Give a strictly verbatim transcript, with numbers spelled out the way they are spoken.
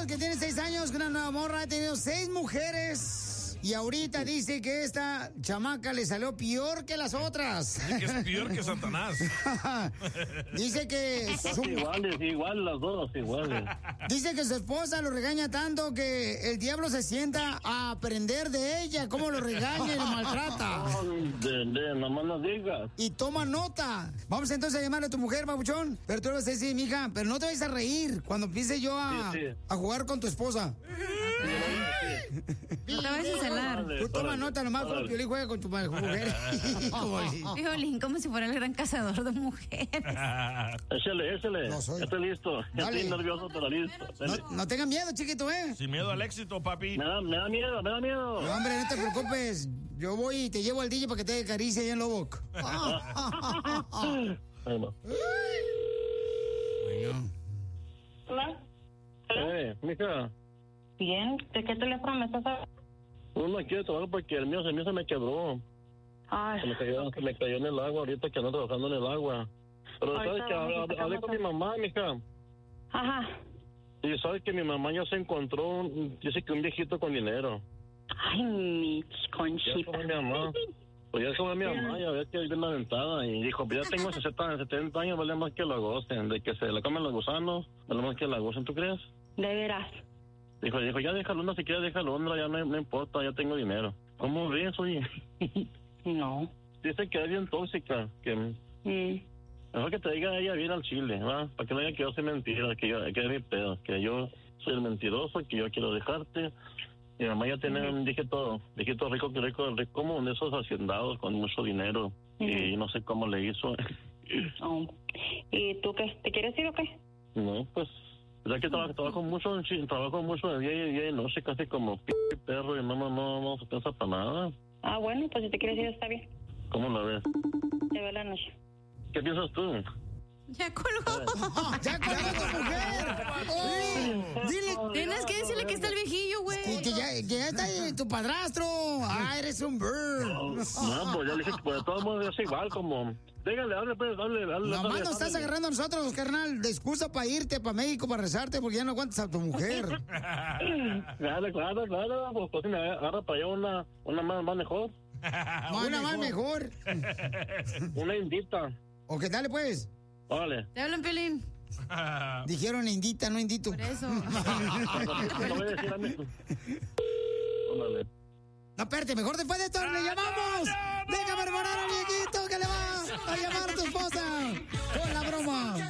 Carlos, que tiene seis años, con una nueva morra, ha tenido seis mujeres. Y ahorita dice que esta chamaca le salió peor que las otras. Dice que es peor que Satanás. Dice que... Su... Iguales, igual las dos, iguales. Dice que su esposa lo regaña tanto que el diablo se sienta a aprender de ella cómo lo regaña y lo maltrata. De, de, nomás no digas. Y toma nota. Vamos entonces a llamarle a tu mujer, babuchón. Pero tú le vas a decir, mija, pero no te vayas a reír cuando empiece yo a, sí, sí. a jugar con tu esposa. No te vayas a celar. Tú toma nota nomás cuando Piolín juega con tu mujer. Piolín, como si fuera el gran cazador de mujeres. Échale, échale. No soy. Estoy listo. Dale. Estoy nervioso, pero listo. No, no tengan miedo, chiquito, ¿eh? Sin miedo al éxito, papi. Me da, me da miedo, me da miedo. No, hombre, no te preocupes. Yo voy y te llevo al D J para que te dé caricia allá en Lobok. Bueno. Bueno. Hola. Eh, mija. Bien, ¿de qué teléfono me estás hablando? Uno quiere trabajar porque el mío, el mío se me quebró. Ay, Se me cayó, se me cayó en el agua ahorita que ando trabajando en el agua. Pero Ahorita sabes que vamos a hablé, sacar hablé la con mi mamá, mija. ajá. Y sabes que mi mamá ya se encontró, un- dice que un viejito con dinero. Ay, mi Ya conchita. como mi mamá. Pues ya como mi mamá, ya ves que es bien la ventada. Y dijo, pues ya tengo sesenta, setenta años, vale más que la gocen. De que se la comen los gusanos, vale más que la gocen, ¿tú crees? De veras. Dijo, dijo, ya déjalo, onda, si quieres déjalo, onda, ya no, no importa, ya tengo dinero. ¿Cómo ves, oye? No. Dice que es bien tóxica, que Mm. mejor que te diga ella bien al chile, ¿va? Para que no diga que yo soy mentira, que yo, que es mi pedo, que yo soy el mentiroso, que yo quiero dejarte. Mi mamá ya tiene un dígito, dígito rico, que rico, rico, como de esos haciendados con mucho dinero. Y no sé cómo le hizo. Oh. ¿Y tú qué? ¿Te quieres ir o qué? No, pues, ya que trabajo, trabajo mucho, en chi- trabajo mucho de día y día y noche, casi como p perro, y no, no, no, no se piensa para nada. Ah, bueno, pues si te quieres ir está bien. ¿Cómo la ves? Te veo la noche. ¿Qué piensas tú? Ya colgó. ¡Ya colgó tu mujer! ¡Oh! Dile Tienes que decirle que está el viejillo, güey. que, que ya, que ya está ahí tu padrastro. ¡Ah, eres un bird! No, pues ya le dije que pues, de todos modos es igual, como... Dígale, hable, pues, hable, hable. Nomás hable, nos estás hable. agarrando a nosotros, carnal, de excusa para irte para México, para rezarte, porque ya no aguantas a tu mujer. Claro, claro, claro, pues, pues si me agarra para allá una, una más, más mejor, Una más mejor. una indita. ¿O qué dale, pues? Órale. Te hablan, Piolín. Dijeron indita, no indito. Por eso. No voy a decir a mí. Órale. No, espérate, mejor después de esto le llamamos. Déjame hermanar al viejito que le va a llamar a tu esposa con la broma.